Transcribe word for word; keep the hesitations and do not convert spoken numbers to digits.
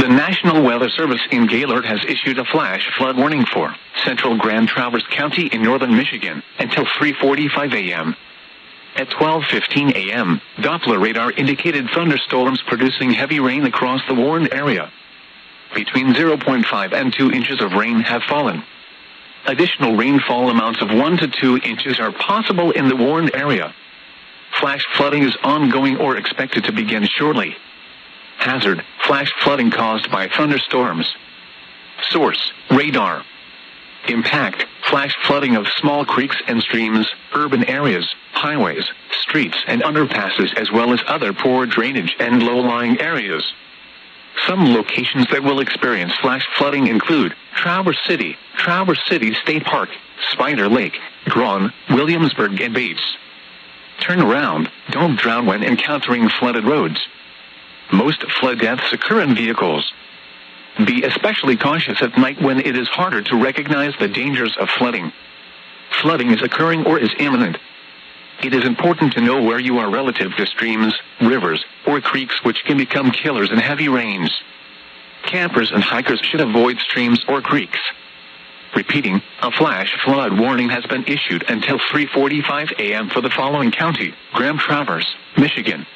The National Weather Service in Gaylord has issued a flash flood warning for central Grand Traverse County in northern Michigan until three forty-five a m At twelve fifteen a m, Doppler radar indicated thunderstorms producing heavy rain across the warned area. Between zero point five and two inches of rain have fallen. Additional rainfall amounts of one to two inches are possible in the warned area. Flash flooding is ongoing or expected to begin shortly. Hazard: flash flooding caused by thunderstorms. Source: radar. Impact: flash flooding of small creeks and streams, urban areas, highways, streets and underpasses, as well as other poor drainage and low-lying areas. Some locations that will experience flash flooding include Traverse City, Traverse City State Park, Spider Lake, Grawn, Williamsburg and Bates. Turn around, don't drown when encountering flooded roads. Most flood deaths occur in vehicles. Be especially cautious at night when it is harder to recognize the dangers of flooding. Flooding is occurring or is imminent. It is important to know where you are relative to streams, rivers, or creeks, which can become killers in heavy rains. Campers and hikers should avoid streams or creeks. Repeating, a flash flood warning has been issued until three forty-five a m for the following county: Grand Traverse, Michigan,